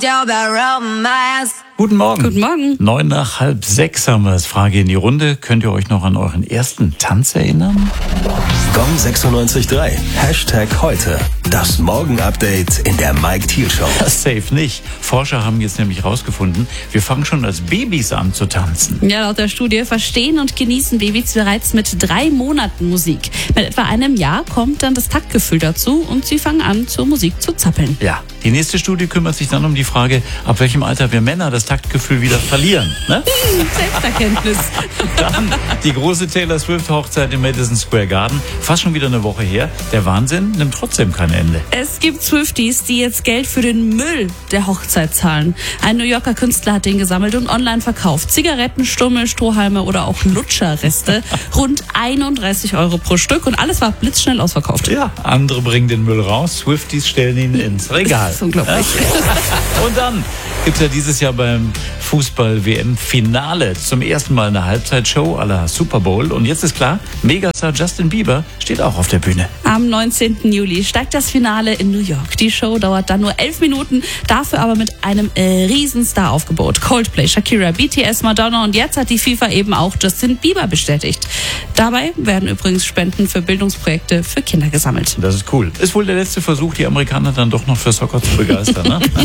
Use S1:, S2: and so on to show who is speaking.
S1: Guten Morgen.
S2: Guten Morgen.
S1: 5:09 haben wir das. Frage in die Runde. Könnt ihr euch noch an euren ersten Tanz erinnern?
S3: Gong 96.3. #heute. Das Morgen-Update in der Mike Thiel Show.
S1: Safe nicht. Forscher haben jetzt nämlich rausgefunden, wir fangen schon als Babys an zu tanzen.
S2: Ja, laut der Studie verstehen und genießen Babys bereits mit 3 Monaten Musik. Mit etwa einem Jahr kommt dann das Taktgefühl dazu und sie fangen an, zur Musik zu zappeln.
S1: Ja, die nächste Studie kümmert sich dann um die Frage, ab welchem Alter wir Männer das Taktgefühl wieder verlieren. Ne?
S2: Selbsterkenntnis.
S1: Dann die große Taylor Swift-Hochzeit im Madison Square Garden. Fast schon wieder eine Woche her. Der Wahnsinn nimmt trotzdem kein Ende.
S2: Es gibt Swifties, die jetzt Geld für den Müll der Hochzeit zahlen. Ein New Yorker Künstler hat den gesammelt und online verkauft. Zigaretten, Stummel, Strohhalme oder auch Lutscherreste. Rund 31 € pro Stück und alles war blitzschnell ausverkauft.
S1: Ja, andere bringen den Müll raus, Swifties stellen ihn ins Regal.
S2: Das ist unglaublich.
S1: Und dann gibt es ja dieses Jahr beim Fußball-WM-Finale zum ersten Mal eine Halbzeitshow à la Super Bowl. Und jetzt ist klar, Megastar Justin Bieber steht auch auf der Bühne.
S2: Am 19. Juli steigt das Finale in New York. Die Show dauert dann nur 11 Minuten, dafür aber mit einem Riesenstar-Aufgebot. Coldplay, Shakira, BTS, Madonna und jetzt hat die FIFA eben auch Justin Bieber bestätigt. Dabei werden übrigens Spenden für Bildungsprojekte für Kinder gesammelt.
S1: Das ist cool. Ist wohl der letzte Versuch, die Amerikaner dann doch noch für Soccer zu begeistern, ne?